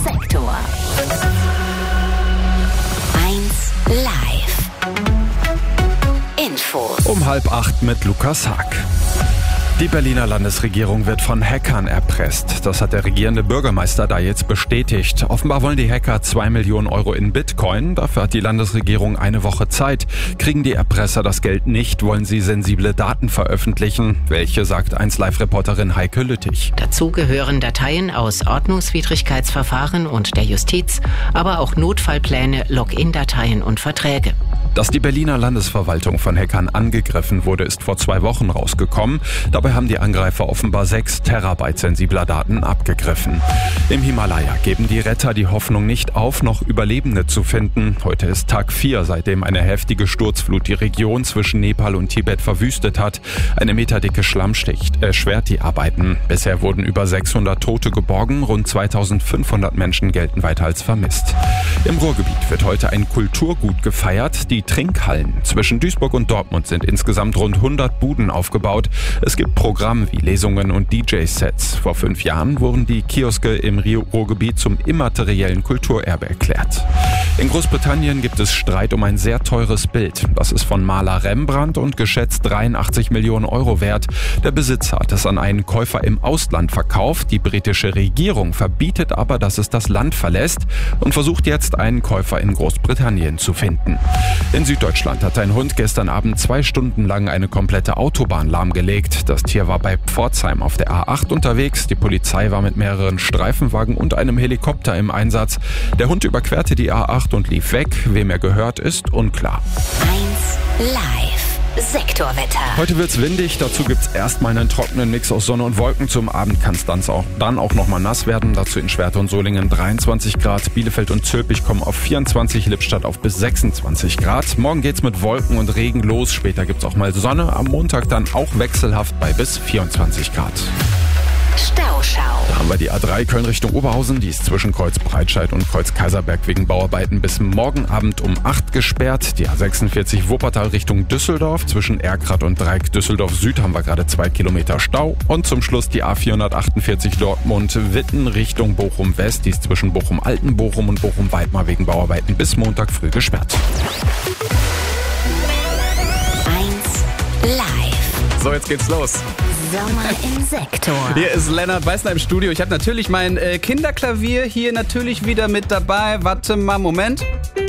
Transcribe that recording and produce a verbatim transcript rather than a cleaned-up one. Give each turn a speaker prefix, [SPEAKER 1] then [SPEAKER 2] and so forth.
[SPEAKER 1] Sektor. eins live. Infos.
[SPEAKER 2] Um halb acht mit Lukas Haag. Die Berliner Landesregierung wird von Hackern erpresst. Das hat der regierende Bürgermeister da jetzt bestätigt. Offenbar wollen die Hacker zwei Millionen Euro in Bitcoin. Dafür hat die Landesregierung eine Woche Zeit. Kriegen die Erpresser das Geld nicht, wollen sie sensible Daten veröffentlichen. Welche, sagt eins Live-Reporterin Heike Lüttich.
[SPEAKER 3] Dazu gehören Dateien aus Ordnungswidrigkeitsverfahren und der Justiz, aber auch Notfallpläne, Login-Dateien und Verträge.
[SPEAKER 2] Dass die Berliner Landesverwaltung von Hackern angegriffen wurde, ist vor zwei Wochen rausgekommen. Dabei haben die Angreifer offenbar sechs Terabyte sensibler Daten abgegriffen. Im Himalaya geben die Retter die Hoffnung nicht auf, noch Überlebende zu finden. Heute ist Tag vier, seitdem eine heftige Sturzflut die Region zwischen Nepal und Tibet verwüstet hat. Eine meterdicke Schlammschicht erschwert die Arbeiten. Bisher wurden über sechshundert Tote geborgen, rund zweitausendfünfhundert Menschen gelten weiter als vermisst. Im Ruhrgebiet wird heute ein Kulturgut gefeiert, die Trinkhallen. Zwischen Duisburg und Dortmund sind insgesamt rund hundert Buden aufgebaut. Es gibt Programme wie Lesungen und D J-Sets. Vor fünf Jahren wurden die Kioske im Ruhrgebiet zum immateriellen Kulturerbe erklärt. In Großbritannien gibt es Streit um ein sehr teures Bild. Das ist von Maler Rembrandt und geschätzt dreiundachtzig Millionen Euro wert. Der Besitzer hat es an einen Käufer im Ausland verkauft. Die britische Regierung verbietet aber, dass es das Land verlässt und versucht jetzt, einen Käufer in Großbritannien zu finden. In Süddeutschland hat ein Hund gestern Abend zwei Stunden lang eine komplette Autobahn lahmgelegt. Das Tier war bei Pforzheim auf der A acht unterwegs. Die Polizei war mit mehreren Streifenwagen und einem Helikopter im Einsatz. Der Hund überquerte die A acht und lief weg. Wem er gehört, ist unklar.
[SPEAKER 1] eins live. Sektorwetter.
[SPEAKER 2] Heute wird's windig, dazu gibt's erstmal einen trockenen Mix aus Sonne und Wolken. Zum Abend kann's dann auch, dann auch nochmal nass werden. Dazu in Schwerte und Solingen dreiundzwanzig Grad, Bielefeld und Zülpich kommen auf vierundzwanzig, Lippstadt auf bis sechsundzwanzig Grad. Morgen geht's mit Wolken und Regen los, später gibt's auch mal Sonne. Am Montag dann auch wechselhaft bei bis vierundzwanzig Grad.
[SPEAKER 1] Stauschau.
[SPEAKER 2] Da haben wir die A drei Köln Richtung Oberhausen. Die ist zwischen Kreuz Breitscheid und Kreuz Kaiserberg wegen Bauarbeiten bis morgen Abend um acht gesperrt. Die A sechsundvierzig Wuppertal Richtung Düsseldorf. Zwischen Erkrath und Dreieck Düsseldorf Süd haben wir gerade zwei Kilometer Stau. Und zum Schluss die A vierhundertachtundvierzig Dortmund-Witten Richtung Bochum West. Die ist zwischen Bochum-Altenbochum und Bochum-Weidmar wegen Bauarbeiten bis Montag früh gesperrt.
[SPEAKER 1] eins live.
[SPEAKER 4] So, jetzt geht's los.
[SPEAKER 1] Sommer im Sektor.
[SPEAKER 4] Hier ist Lennart Beißner im Studio. Ich habe natürlich mein äh, Kinderklavier hier natürlich wieder mit dabei. Warte mal, Moment.